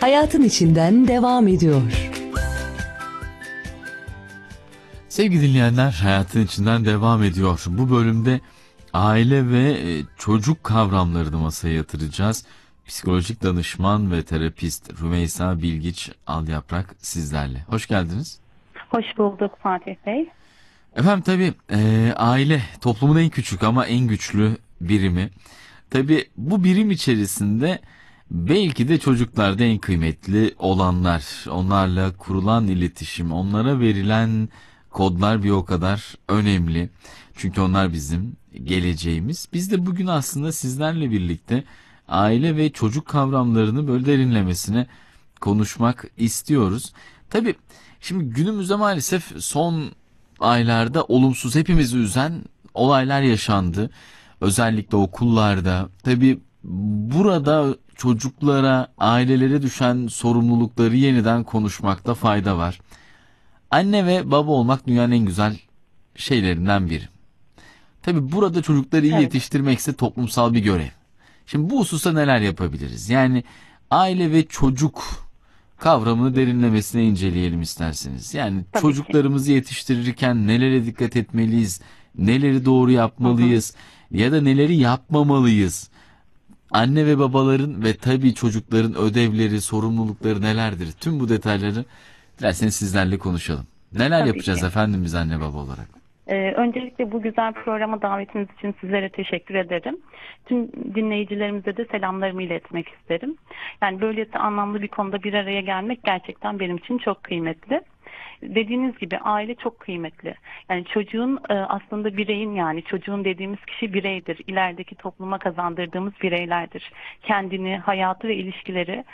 hayatın içinden devam ediyor. Sevgili dinleyenler, hayatın içinden devam ediyor. Bu bölümde aile ve çocuk kavramlarını masaya yatıracağız. Psikolojik danışman ve terapist Rümeysa Bilgiç Alyaprak sizlerle. Hoş geldiniz. Hoş bulduk Fatih Bey. Efendim tabii aile toplumun en küçük ama en güçlü birimi. Tabii bu birim içerisinde belki de çocuklarda en kıymetli olanlar, onlarla kurulan iletişim, onlara verilen kodlar bir o kadar önemli. Çünkü onlar bizim geleceğimiz. Biz de bugün aslında sizlerle birlikte aile ve çocuk kavramlarını böyle derinlemesine konuşmak istiyoruz. Tabii şimdi günümüzde maalesef son aylarda olumsuz, hepimizi üzen olaylar yaşandı. Özellikle okullarda. Tabii burada çocuklara, ailelere düşen sorumlulukları yeniden konuşmakta fayda var. Anne ve baba olmak dünyanın en güzel şeylerinden biri. Tabii burada çocukları iyi Evet. yetiştirmekse toplumsal bir görev. Şimdi bu hususta neler yapabiliriz? Yani aile ve çocuk kavramını derinlemesine inceleyelim isterseniz. Yani Tabii ki. çocuklarımızı yetiştirirken nelere dikkat etmeliyiz, neleri doğru yapmalıyız ya da neleri yapmamalıyız? Anne ve babaların ve tabii çocukların ödevleri, sorumlulukları nelerdir? Tüm bu detayları dilerseniz sizlerle konuşalım. Neler Tabii yapacağız ki. efendim biz anne baba olarak? Öncelikle bu güzel programa davetiniz için sizlere teşekkür ederim. Tüm dinleyicilerimize de selamlarımı iletmek isterim. Yani böylesi anlamlı bir konuda bir araya gelmek gerçekten benim için çok kıymetli. Dediğiniz gibi aile çok kıymetli. Yani çocuğun aslında bireyin, yani çocuğun dediğimiz kişi bireydir. İlerideki topluma kazandırdığımız bireylerdir. Kendini, hayatı ve ilişkileri